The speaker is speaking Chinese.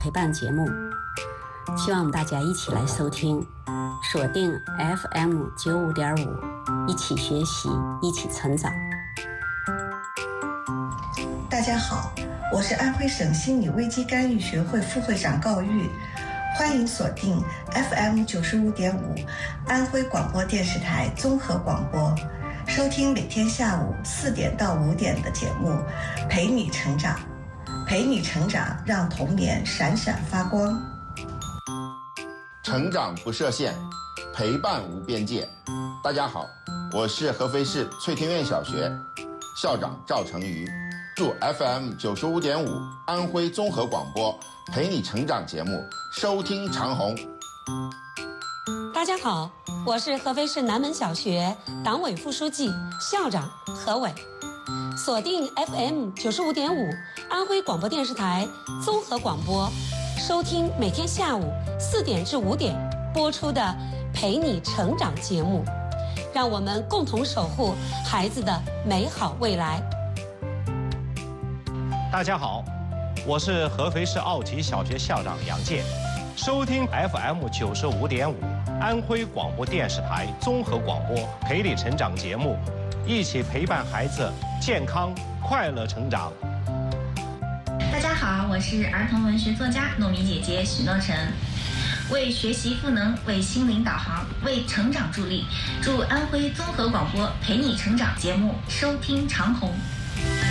陪伴节目，希望我们大家一起来收听，锁定 FM95.5，一起学习，一起成长。 大家好，我是安徽省心理危机干预学会副会长高玉，欢迎锁定 FM95.5 安徽广播电视台综合广播，收听每天下午4点到5点的节目，陪你成长，陪你成长，让童年闪闪发光。 成长不设限，陪伴无边界。大家好，我是合肥市翠天苑小学校长赵成瑜，祝 FM95.5 安徽综合广播陪你成长节目收听长虹。 大家好，我是合肥市南门小学党委副书记、校长何伟，锁定 FM95.5 安徽广播电视台综合广播，收听每天下午4点至5点播出的陪你成长节目，让我们共同守护孩子的美好未来。 大家好，我是合肥市奥体小学校长杨健，收听 FM95.5 安徽广播电视台综合广播陪你成长节目，一起陪伴孩子健康快乐成长。 大家好，我是儿童文学作家糯米姐姐许诺晨，为学习赋能，为心灵导航，为成长助力，祝安徽综合广播陪你成长节目收听长虹。